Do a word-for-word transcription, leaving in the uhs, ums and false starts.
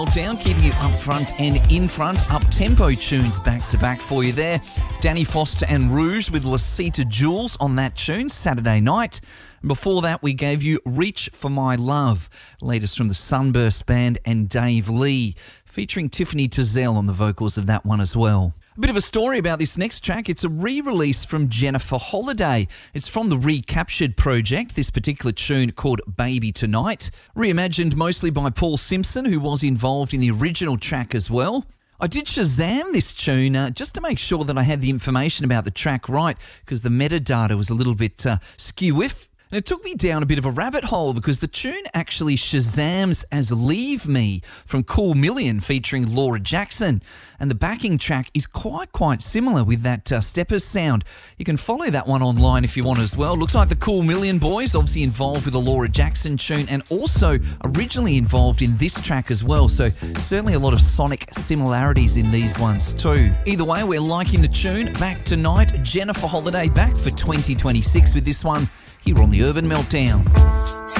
Down, keeping you up front and in front. Up-tempo tunes back to back for you there. Danny Foster and Rouge with Lasita Jules on that tune, Saturday night. And before that, we gave you Reach for My Love, latest from the Sunburst Band and Dave Lee, featuring Tiffany Tazell on the vocals of that one as well. A bit of a story about this next track. It's a re-release from Jennifer Holliday. It's from the Recaptured project, this particular tune called Baby Tonight. Reimagined mostly by Paul Simpson, who was involved in the original track as well. I did Shazam this tune uh, just to make sure that I had the information about the track right, because the metadata was a little bit uh, skew-iff. And it took me down a bit of a rabbit hole because the tune actually Shazams as Leave Me from Cool Million featuring Laura Jackson. And the backing track is quite, quite similar with that uh, Steppers sound. You can follow that one online if you want as well. Looks like the Cool Million boys obviously involved with the Laura Jackson tune and also originally involved in this track as well. So certainly a lot of sonic similarities in these ones too. Either way, we're liking the tune. Back tonight, Jennifer Holliday back for twenty twenty-six with this one here on the Urban Meltdown.